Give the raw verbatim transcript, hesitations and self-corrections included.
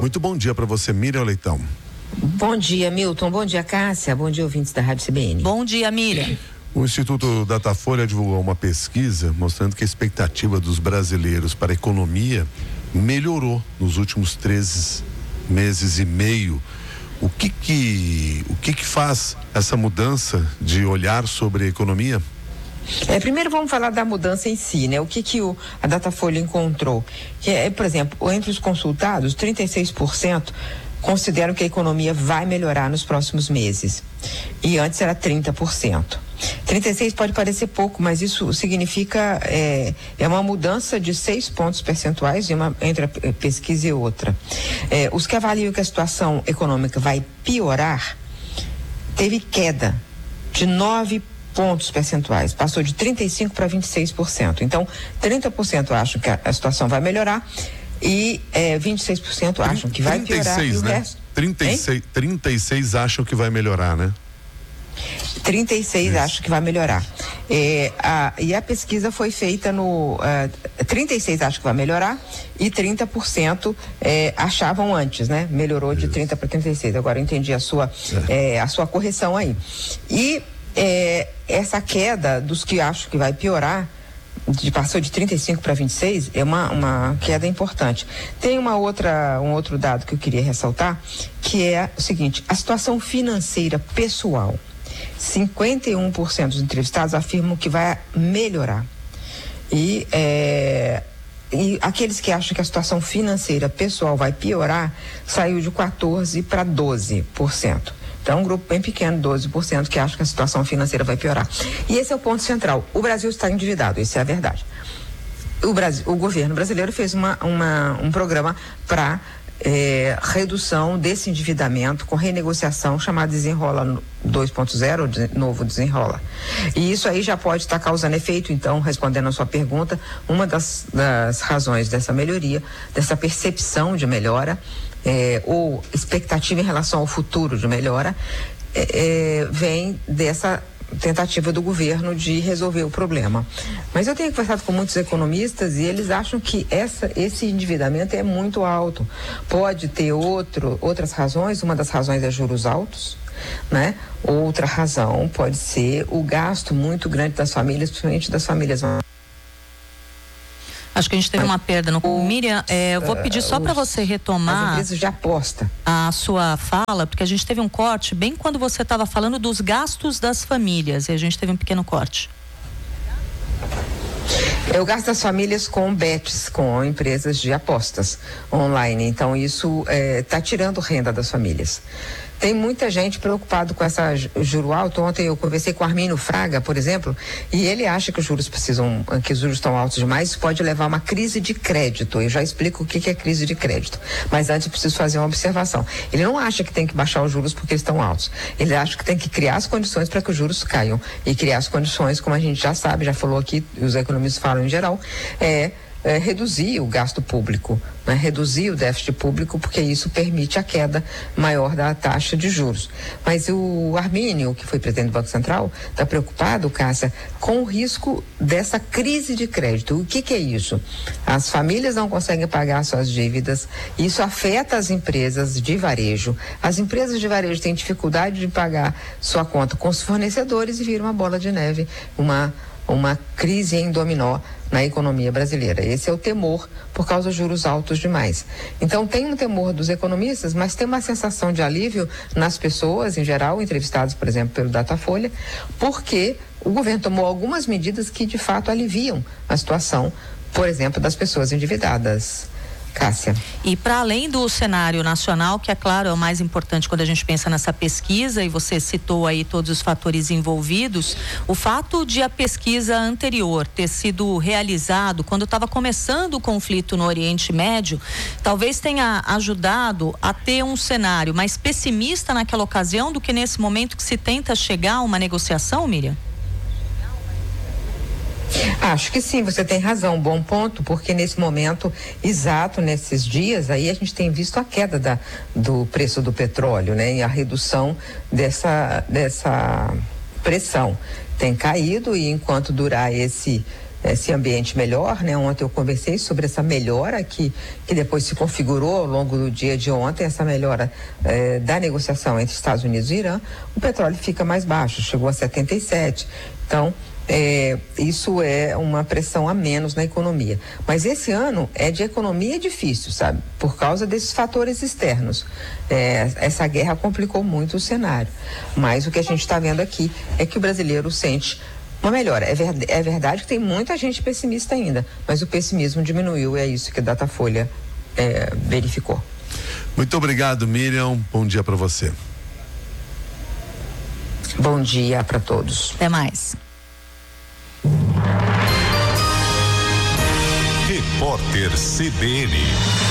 Muito bom dia para você, Miriam Leitão. Bom dia, Milton. Bom dia, Cássia. Bom dia, ouvintes da Rádio C B N. Bom dia, Miriam. O Instituto Datafolha divulgou uma pesquisa mostrando que a expectativa dos brasileiros para a economia melhorou nos últimos treze meses e meio. O que que, o que que faz essa mudança de olhar sobre a economia? É, primeiro vamos falar da mudança em si, né? O que que o, a Datafolha encontrou? Que é, por exemplo, entre os consultados, trinta e seis por cento consideram que a economia vai melhorar nos próximos meses. E antes era trinta por cento. trinta e seis pode parecer pouco, mas isso significa é, é uma mudança de seis pontos percentuais de uma, entre a pesquisa e outra. É, os que avaliam que a situação econômica vai piorar, teve queda de nove pontos percentuais, passou de trinta e cinco por cento para vinte e seis por cento. Então, trinta por cento acham que a, a situação vai melhorar e é, vinte e seis por cento acham que vai piorar. trinta e seis, e o né? resto, trinta e seis, trinta e seis acham que vai melhorar, né? trinta e seis acham que vai melhorar. É, a, e a pesquisa foi feita no. Uh, trinta e seis acham que vai melhorar e trinta por cento é, achavam antes, né? Melhorou de trinta para trinta e seis. Agora eu entendi a sua, é. É, a sua correção aí. E é, essa queda dos que acham que vai piorar, de passou de trinta e cinco para vinte e seis, é uma, uma queda importante. Tem uma outra, um outro dado que eu queria ressaltar, que é o seguinte: a situação financeira pessoal. cinquenta e um por cento dos entrevistados afirmam que vai melhorar. E, é, e aqueles que acham que a situação financeira pessoal vai piorar, saiu de quatorze por cento para doze por cento. Então, um grupo bem pequeno, doze por cento, que acha que a situação financeira vai piorar. E esse é o ponto central. O Brasil está endividado, isso é a verdade. O, Brasil, o governo brasileiro fez uma, uma, um programa para é, redução desse endividamento com renegociação, chamado Desenrola dois ponto zero, novo Desenrola. E isso aí já pode estar causando efeito. Então, respondendo a sua pergunta, uma das, das razões dessa melhoria, dessa percepção de melhora, É, ou expectativa em relação ao futuro de melhora, é, é, vem dessa tentativa do governo de resolver o problema. Mas eu tenho conversado com muitos economistas e eles acham que essa, esse endividamento é muito alto. Pode ter outro, outras razões. Uma das razões é juros altos, né? Outra razão pode ser o gasto muito grande das famílias, principalmente das famílias. Acho que a gente teve uma perda no... O, Miriam, é, eu vou pedir só para você retomar... As empresas de aposta. A sua fala, porque a gente teve um corte bem quando você estava falando dos gastos das famílias, e a gente teve um pequeno corte. É o gasto das famílias com bets, com empresas de apostas online. Então, isso está é, tirando renda das famílias. Tem muita gente preocupada com essa juro alto. Ontem eu conversei com o Armínio Fraga, por exemplo, e ele acha que os juros precisam, que os juros estão altos demais, isso pode levar a uma crise de crédito. Eu já explico o que é crise de crédito. Mas antes eu preciso fazer uma observação. Ele não acha que tem que baixar os juros porque eles estão altos. Ele acha que tem que criar as condições para que os juros caiam. E criar as condições, como a gente já sabe, já falou aqui, os economistas falam em geral, é... É, reduzir o gasto público, né? Reduzir o déficit público, porque isso permite a queda maior da taxa de juros. Mas o Armínio, que foi presidente do Banco Central, está preocupado, Cássia, com o risco dessa crise de crédito. O que que é isso? As famílias não conseguem pagar suas dívidas, isso afeta as empresas de varejo. As empresas de varejo têm dificuldade de pagar sua conta com os fornecedores e vira uma bola de neve, uma uma crise em dominó na economia brasileira. Esse é o temor por causa dos juros altos demais. Então tem um temor dos economistas, mas tem uma sensação de alívio nas pessoas, em geral, entrevistados, por exemplo, pelo Datafolha, porque o governo tomou algumas medidas que de fato aliviam a situação, por exemplo, das pessoas endividadas. Cássia. E para além do cenário nacional, que é claro é o mais importante quando a gente pensa nessa pesquisa, e você citou aí todos os fatores envolvidos, o fato de a pesquisa anterior ter sido realizado quando estava começando o conflito no Oriente Médio, talvez tenha ajudado a ter um cenário mais pessimista naquela ocasião do que nesse momento que se tenta chegar a uma negociação, Miriam? Acho que sim, você tem razão, bom ponto, porque nesse momento exato, nesses dias aí a gente tem visto a queda da, do preço do petróleo, né? E a redução dessa, dessa pressão tem caído, e enquanto durar esse esse ambiente melhor, né? Ontem eu conversei sobre essa melhora que, que depois se configurou ao longo do dia de ontem, essa melhora eh, da negociação entre Estados Unidos e Irã. O petróleo fica mais baixo, chegou a setenta e sete. Então, É, isso é uma pressão a menos na economia. Mas esse ano é de economia difícil, sabe? Por causa desses fatores externos. É, essa guerra complicou muito o cenário. Mas o que a gente está vendo aqui é que o brasileiro sente uma melhora. É, ver, é verdade que tem muita gente pessimista ainda, mas o pessimismo diminuiu e é isso que a Datafolha é, verificou. Muito obrigado, Miriam. Bom dia para você. Bom dia para todos. Até mais. Repórter C B N.